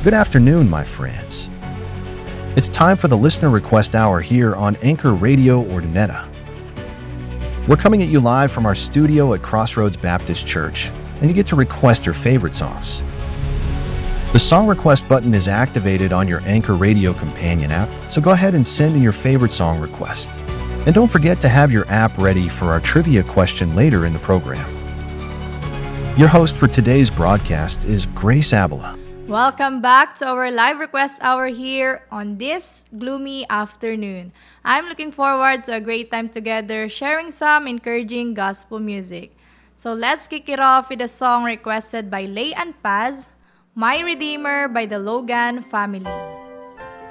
Good afternoon, my friends. It's time for the Listener Request Hour here on Anchor Radio Ordineta. We're coming at you live from our studio at Crossroads Baptist Church, and you get to request your favorite songs. The song request button is activated on your Anchor Radio companion app, so go ahead and send in your favorite song request. And don't forget to have your app ready for our trivia question later in the program. Your host for today's broadcast is Grace Abela. Welcome back to our live request hour here on this gloomy afternoon. I'm looking forward to a great time together sharing some encouraging gospel music. So let's kick it off with a song requested by Lay and Paz, My Redeemer by the Logan Family.